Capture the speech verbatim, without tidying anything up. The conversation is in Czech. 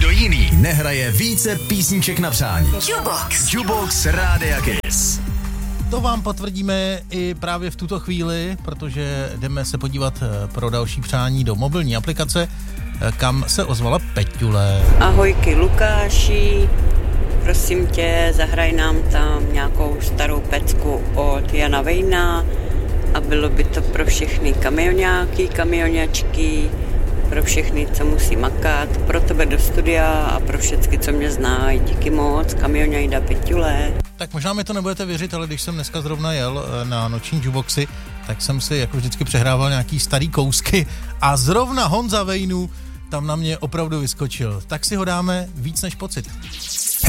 Nikdo jiný nehraje více písniček na přání. Jukebox. Jukebox Rádia Kiss. To vám potvrdíme i právě v tuto chvíli, protože jdeme se podívat pro další přání do mobilní aplikace, kam se ozvala Peťule. Ahojky Lukáši, prosím tě, zahraj nám tam nějakou starou pecku od Jana Vejna a bylo by to pro všechny kamioňáky, kamioňačky, pro všechny, co musí makat, pro tebe do studia a pro všechny, co mě znají. Díky moc, kamioňajda Peťule. Tak možná mi to nebudete věřit, ale když jsem dneska zrovna jel na noční jukeboxy, tak jsem si jako vždycky přehrával nějaký starý kousky a zrovna Honza Vejnů tam na mě opravdu vyskočil. Tak si ho dáme víc než pocit.